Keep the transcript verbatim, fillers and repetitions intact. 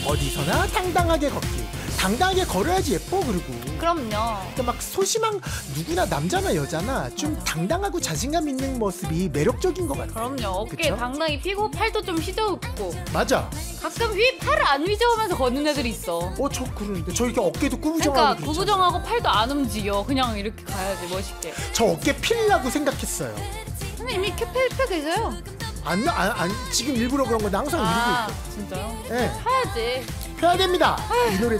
어디서나 당당하게 걷기. 당당하게 걸어야지 예뻐. 그리고 그럼요. 그러니까 막 소심한, 누구나 남자나 여자나 좀 당당하고 자신감 있는 모습이 매력적인 것 같아. 그럼요. 어깨 그쵸? 당당히 피고 팔도 좀 휘저었고. 맞아. 가끔 휘 팔을 안 휘저으면서 걷는 애들이 있어. 어, 저 그러는데 저 이렇게 어깨도 구부정하고 그러니까 그렇잖아. 구부정하고 팔도 안 움직여. 그냥 이렇게 가야지 멋있게. 저 어깨 필라고 생각했어요. 근데 이미 펴, 펴 계세요. 안, 안, 안 지금 일부러 그런 건데 항상 아 이러고 진짜요? 있어. 예. 펴야지. 펴야 됩니다. 이 노래